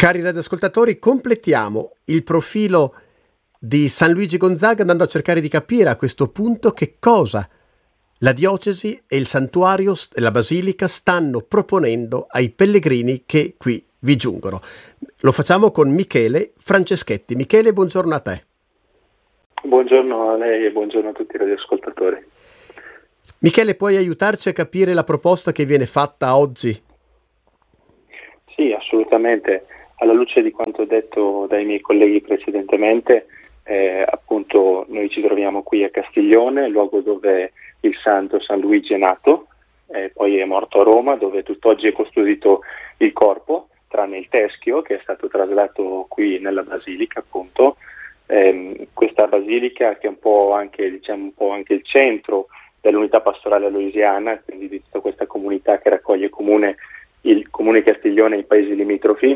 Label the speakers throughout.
Speaker 1: Cari radioascoltatori, completiamo il profilo di San Luigi Gonzaga andando a cercare di capire a questo punto che cosa la diocesi e il santuario e la basilica stanno proponendo ai pellegrini che qui vi giungono. Lo facciamo con Michele Franceschetti. Michele, buongiorno a te.
Speaker 2: Buongiorno a lei e buongiorno a tutti i radioascoltatori.
Speaker 1: Michele, puoi aiutarci a capire la proposta che viene fatta oggi?
Speaker 2: Sì, assolutamente. Alla luce di quanto detto dai miei colleghi precedentemente, appunto noi ci troviamo qui a Castiglione, luogo dove il santo San Luigi è nato, poi è morto a Roma, dove tutt'oggi è custodito il corpo, tranne il teschio che è stato traslato qui nella basilica, appunto. Questa basilica che è un po' anche il centro dell'unità pastorale aloisiana, quindi di tutta questa comunità che raccoglie il comune Castiglione e i paesi limitrofi.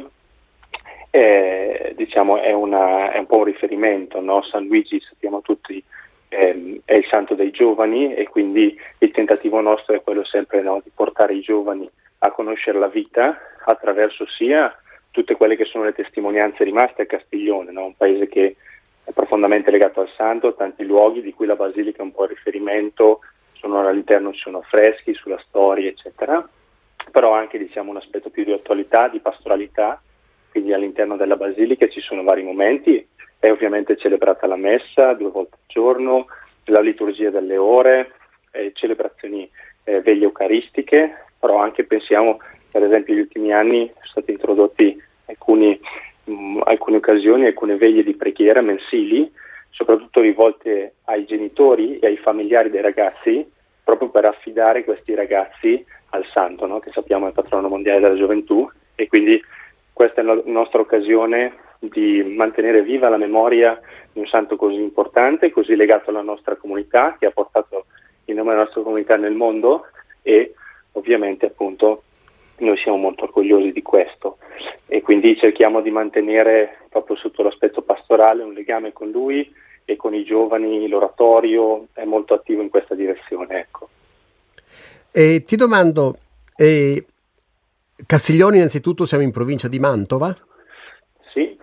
Speaker 2: È un po' un riferimento, no? San Luigi, sappiamo tutti, è il santo dei giovani, e quindi il tentativo nostro è quello sempre, no, di portare i giovani a conoscere la vita attraverso sia tutte quelle che sono le testimonianze rimaste a Castiglione, no? Un paese che è profondamente legato al santo, tanti luoghi di cui la basilica è un po' il riferimento, all'interno ci sono affreschi sulla storia, eccetera, però anche un aspetto più di attualità, di pastoralità. Quindi all'interno della basilica ci sono vari momenti, è ovviamente celebrata la messa 2 volte al giorno, la liturgia delle ore, celebrazioni veglie eucaristiche, però anche pensiamo, per esempio, negli ultimi anni sono stati introdotti alcune occasioni, alcune veglie di preghiera mensili, soprattutto rivolte ai genitori e ai familiari dei ragazzi, proprio per affidare questi ragazzi al santo, no? Che sappiamo è il patrono mondiale della gioventù, e quindi questa è la nostra occasione di mantenere viva la memoria di un santo così importante, così legato alla nostra comunità, che ha portato il nome della nostra comunità nel mondo, e ovviamente appunto noi siamo molto orgogliosi di questo, e quindi cerchiamo di mantenere proprio sotto l'aspetto pastorale un legame con lui e con i giovani. L'oratorio è molto attivo in questa direzione, ecco.
Speaker 1: E ti domando, Castiglione innanzitutto siamo in provincia di Mantova?
Speaker 2: Sì.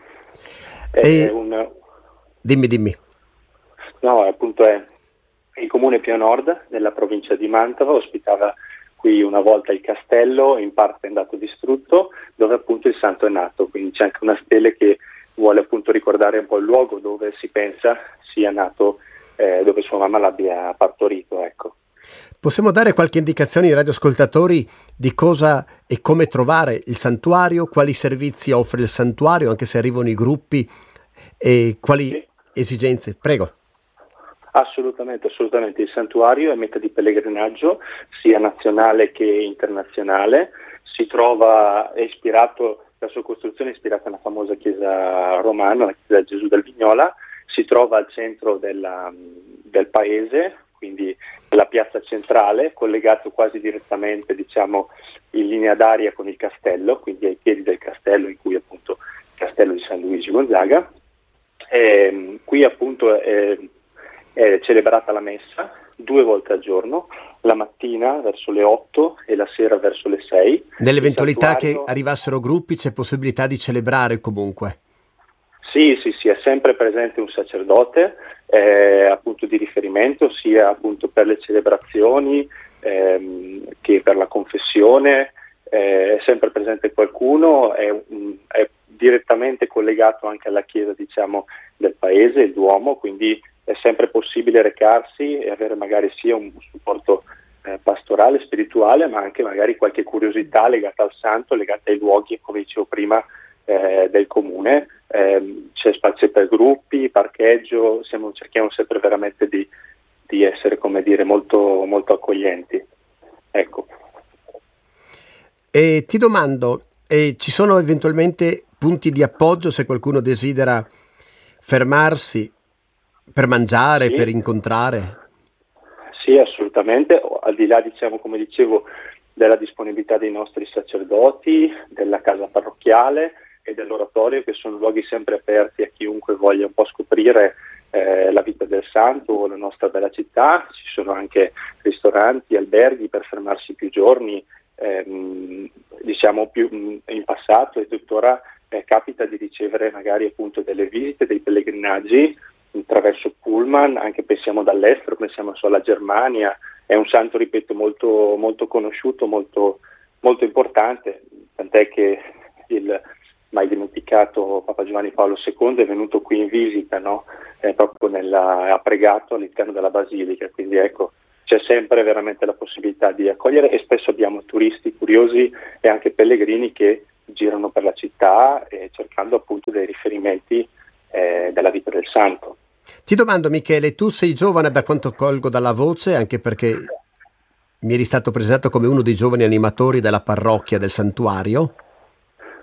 Speaker 1: Dimmi.
Speaker 2: No, appunto è il comune più a nord della provincia di Mantova, ospitava qui una volta il castello, in parte è andato distrutto, dove appunto il santo è nato, quindi c'è anche una stele che vuole appunto ricordare un po' il luogo dove si pensa sia nato, dove sua mamma l'abbia partorito, ecco.
Speaker 1: Possiamo dare qualche indicazione ai radioascoltatori di cosa e come trovare il santuario, quali servizi offre il santuario, anche se arrivano i gruppi, e quali esigenze? Prego.
Speaker 2: Assolutamente. Il santuario è meta di pellegrinaggio sia nazionale che internazionale. Si trova, la sua costruzione è ispirata alla famosa chiesa romana, la chiesa Gesù del Vignola. Si trova al centro del paese, quindi nella piazza centrale, collegato quasi direttamente, in linea d'aria con il castello, quindi ai piedi del castello, in cui appunto il castello di San Luigi Gonzaga. Qui appunto è celebrata la messa 2 volte al giorno, la mattina verso le 8 e la sera verso le 6.
Speaker 1: Nell'eventualità che arrivassero gruppi, c'è possibilità di celebrare comunque?
Speaker 2: Sì, è sempre presente un sacerdote appunto di riferimento, sia appunto per le celebrazioni che per la confessione. È sempre presente qualcuno, è direttamente collegato anche alla chiesa del paese, il Duomo, quindi è sempre possibile recarsi e avere magari sia un supporto pastorale, spirituale, ma anche magari qualche curiosità legata al santo, legata ai luoghi, come dicevo prima, del comune. C'è spazio per gruppi, parcheggio, cerchiamo sempre veramente di essere, come dire, molto, molto accoglienti. Ecco.
Speaker 1: E ti domando, ci sono eventualmente punti di appoggio se qualcuno desidera fermarsi per mangiare, per incontrare?
Speaker 2: Sì, assolutamente, al di là, come dicevo, della disponibilità dei nostri sacerdoti, della casa parrocchiale e dell'oratorio, che sono luoghi sempre aperti a chiunque voglia un po' scoprire la vita del santo o la nostra bella città. Ci sono anche ristoranti, alberghi per fermarsi più giorni, più in passato, e tuttora capita di ricevere magari appunto delle visite, dei pellegrinaggi attraverso pullman, anche pensiamo dall'estero, pensiamo alla Germania. È un santo, ripeto, molto, molto conosciuto, molto, molto importante, tant'è che il mai dimenticato Papa Giovanni Paolo II è venuto qui in visita, no? Proprio ha pregato all'interno della basilica, quindi ecco, c'è sempre veramente la possibilità di accogliere, e spesso abbiamo turisti curiosi e anche pellegrini che girano per la città cercando appunto dei riferimenti della vita del santo.
Speaker 1: Ti domando, Michele, tu sei giovane da quanto colgo dalla voce, anche perché mi eri stato presentato come uno dei giovani animatori della parrocchia del santuario.